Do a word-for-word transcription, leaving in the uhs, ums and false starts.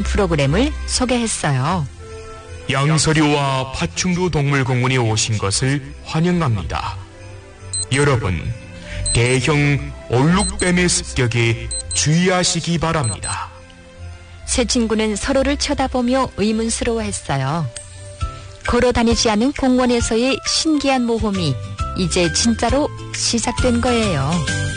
프로그램을 소개했어요. 양서류와 파충류 동물공원에 오신 것을 환영합니다. 여러분, 대형 얼룩뱀의 습격에 주의하시기 바랍니다. 세 친구는 서로를 쳐다보며 의문스러워했어요. 걸어다니지 않은 공원에서의 신기한 모험이 이제 진짜로 시작된 거예요.